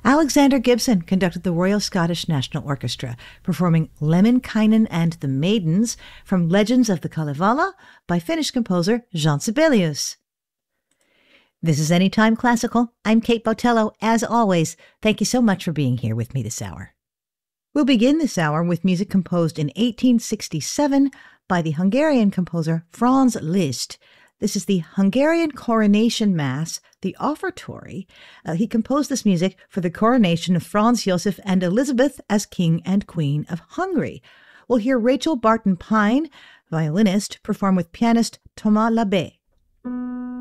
Alexander Gibson conducted the Royal Scottish National Orchestra, performing Lemminkainen and the Maidens from Legends of the Kalevala by Finnish composer Jean Sibelius. This is Anytime Classical. I'm Kate Botello. As always, thank you so much for being here with me this hour. We'll begin this hour with music composed in 1867 by the Hungarian composer Franz Liszt. This is the Hungarian Coronation Mass, the Offertory. He composed this music for the coronation of Franz Josef and Elizabeth as King and Queen of Hungary. We'll hear Rachel Barton Pine, violinist, perform with pianist Thomas Labbé.